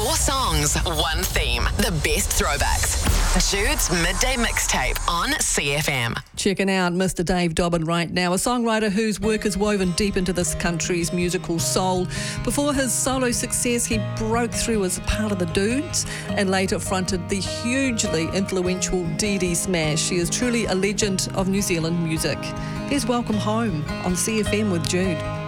4 songs, 1 theme. The best throwbacks. Jude's Midday Mixtape on CFM. Checking out Mr. Dave Dobbyn right now, a songwriter whose work is woven deep into this country's musical soul. Before his solo success, he broke through as part of the Dudes and later fronted the hugely influential Dee Dee Smash. She is truly a legend of New Zealand music. Here's Welcome Home on CFM with Jude.